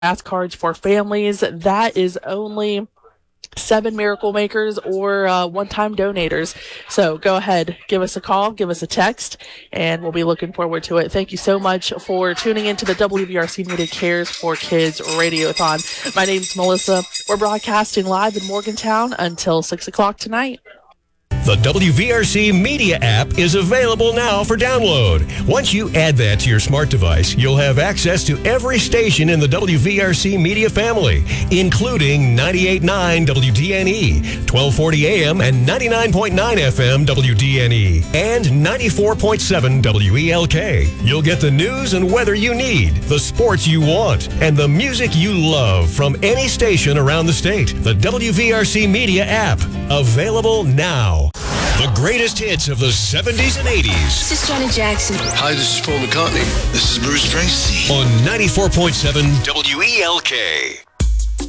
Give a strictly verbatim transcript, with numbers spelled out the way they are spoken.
Fast cards for families. That is only seven Miracle Makers or uh, one-time donators. So go ahead, give us a call, give us a text, and we'll be looking forward to it. Thank you so much for tuning into the W V R C Media Cares for Kids Radiothon. My name's Melissa. We're broadcasting live in Morgantown until six o'clock tonight. The W V R C Media app is available now for download. Once you add that to your smart device, you'll have access to every station in the W V R C Media family, including ninety-eight point nine W D N E, twelve forty A M and ninety-nine point nine F M W D N E, and ninety-four point seven W E L K. You'll get the news and weather you need, the sports you want, and the music you love from any station around the state. The W V R C Media app, available now. The greatest hits of the seventies and eighties. This is Janet Jackson. Hi, this is Paul McCartney. This is Bruce Springsteen. On ninety-four point seven W E L K.